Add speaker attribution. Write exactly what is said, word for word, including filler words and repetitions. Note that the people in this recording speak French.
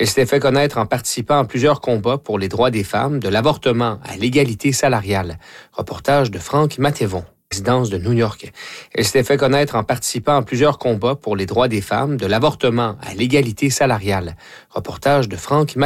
Speaker 1: Elle s'était fait connaître en participant à plusieurs combats pour les droits des femmes, de l'avortement à l'égalité salariale. Reportage de Franck Matévon, résidence de New York. Elle s'était fait connaître en participant à plusieurs combats pour les droits des femmes, de l'avortement à l'égalité salariale. Reportage de Franck Matévon.